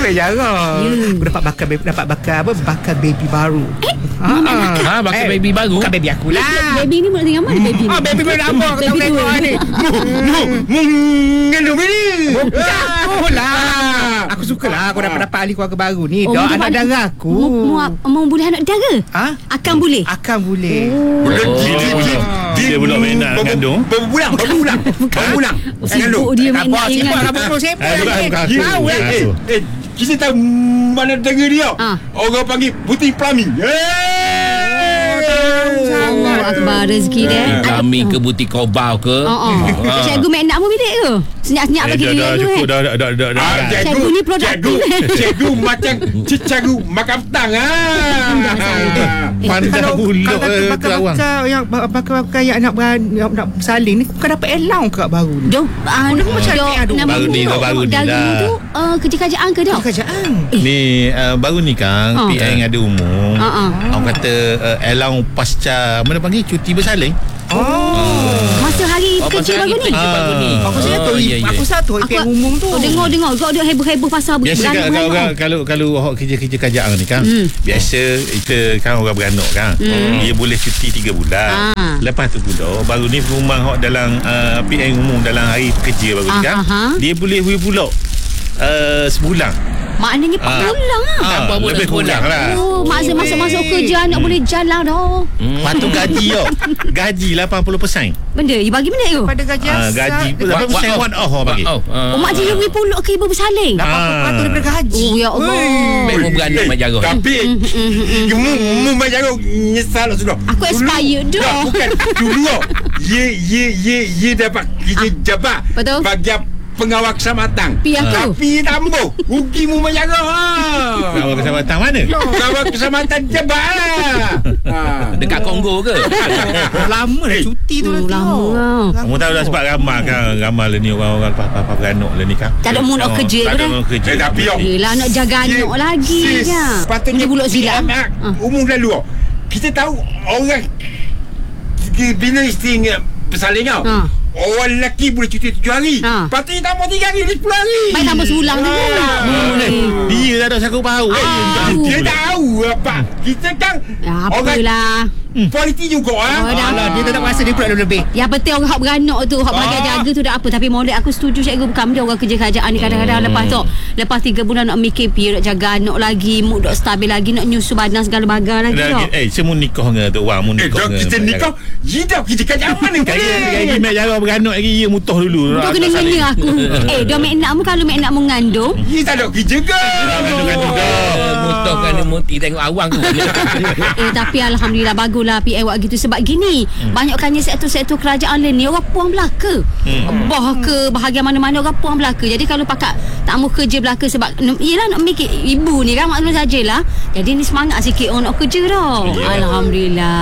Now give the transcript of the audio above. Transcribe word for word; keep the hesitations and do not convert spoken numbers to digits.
Mek Jara. Ya. Aku dapat bakal dapat bakal apa? Bakal baby baru. Eh, Ha, Ha, bakal baby baru. Bukan baby aku lah. Baby ni mula dengan mana baby ni? Ah, baby baru apa? Kau tahu Baby tengok tu. ni. Mengandung ini. Aku lah. Aku sukalah aku dapat dapat ahli keluarga baru ni. Oh, Dah mu anak dapat- dara aku. Mu, mu, mu boleh anak dara? Ha? Akan boleh? Akan boleh. Bulan Oh. dia dia Dia pula minat kandung. Berbulan, berbulan, berbulan. Sibuk dia main nak Sibuk ingat. lah Abang Sibuk. Eh, bukan, bukan aku. Tahu eh. Bukan Eh, aku. eh, kita tahu mana dengar dia. Ah. Orang panggil putih plumbing. Allah Akbar rezeki dia. Kami ke butik kobau ke? Oh, oh. Ah. Cikgu main nak mu bilik ke? Senyap-senyap Eh, bagi dah, dia dah, tu cukup eh. dah, dah, dah, dah, dah. Ah, Cikgu ni produktif. Cikgu, cikgu macam cikgu makan petang ah. Pandai Kalau pula kalau eh, bakal kelawang. bakal yang bakal yang nak beran- yang nak saling ni bukan dapat allowance kat baru ni. Jom. Ah, dia macam dok, ni, aduh. nama Baru mu, ni lah, dok, baru ni dara lah. tu uh, kerja-kerjaan ke dok? Kerajaan. Ni uh, baru ni Kang, Ah. P N ada umum. Ah, ah. Orang kata uh, allowance pasca mana panggil cuti bersalin. Masa hari Oh, kerja masa hari baru ni? kerja baru ni. Aku saya Oh, tu ya, ya. aku satu P M umum tu. Oh, dengar-dengar kau dia heboh-heboh pasal Biasa beranak- kan, kalau, beranak. kalau kalau kalau awak kerja-kerja kerajaan ni kan, Hmm. biasa kita kan orang beranak kan, Hmm. dia boleh cuti tiga bulan. Ah. Lepas tu pula baru ni rumah awak dalam uh, P N umum dalam hari pekerja baru ni Ah, kan, aha. dia boleh boleh pula uh, sebulan. Maknanya empat Ah. bulan lah. Ah, Apa bulan lebih kurang sebulan? lah. Oh, masa masuk-masuk kerja anak boleh jalan dah. Lepas tu gaji tau. Gaji lapan puluh peratus. Benda you bagi mana tu? Pada gaji Ah, asal. gaji What- lapan peratus what one off orang bagi. Oh, ah. Oh, mak cik beri puluk ke ibu bersalin? lapan puluh peratus daripada gaji. Oh, ya Allah. Baik mu beranak Mak Jara. Tapi mu mu macam nyesal lah sudah. Aku Dulu- expired dah. dah. Bukan dulu. Ye ye ye ye dapat kerja jabat. betul. Bagian pengawal kecamatan. Pi aku. Tapi tambah rugi mu macam Awak kecamatan mana? Pengawal kecamatan jabat lah. Ha. Dekat Kongo ke? Lama dah cuti tu Hmm, nanti. lama oh. lah. Kamu tahu dah sebab ramai kan, ramai lah ni orang-orang papa-papa beranak lah ni kan. Tak ada mood nak Oh, kerja Tak ada ke mood nak kerja. Eh, tapi, oh. Yelah nak jaga anak lagi Sis, je. Sepatutnya Ini buluk silam. P M A, Ah. umum lalu oh. Kita tahu orang bila isteri bersalin tau. Ha. Orang lelaki boleh cuti tujuh hari. Ha. Patutnya tambah tiga hari, sepuluh hari. Baik tambah sebulan tu. Boleh. Dia tak ada sangkut paut. Ah. Dia tahu apa. Kita kan Ya, orang apalah. kualiti juga ah. Oh, dah. Alah, dia tak rasa dia pula lebih. Yang penting orang hak beranak tu, hak bahagian Ah. jaga tu dah apa. Tapi molek aku setuju cikgu, bukan dia orang kerja kerajaan ni kadang-kadang lepas tu lepas tiga bulan nak mikir pi nak jaga anak lagi, mood nak stabil lagi, nak nyusu badan segala bagai lagi tau. Eh, semua nikah dengan tu wang, mu Eh, nikah dah dengan kita Mak nikah, hidup kita kat zaman ni. Jara. Gaji Mak Jara beranak lagi, ia mutuh dulu. Kau kena ngenya aku. Eh, dia mek nak mu kalau mek nak mengandung. Ini tak ada kerja ke? Kandung-kandung dah. Mutuh kan muti tengok awang tu. Eh tapi alhamdulillah baguslah P M buat gitu sebab gini hmm. banyakkannya sektor-sektor kerajaan lain ni orang puang belaka. Hmm. Bah ke bahagian mana-mana orang puang belaka. Jadi kalau pakat tak mau kerja belaka sebab yelah nak mikir ibu ni kan maklum sajalah. Jadi ni semangat sikit orang nak kerja dah. Ya. Alhamdulillah.